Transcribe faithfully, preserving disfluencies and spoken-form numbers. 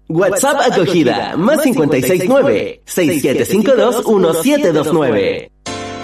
WhatsApp acogida, más cincuenta y seis nueve, seis siete cinco dos, uno siete dos nueve.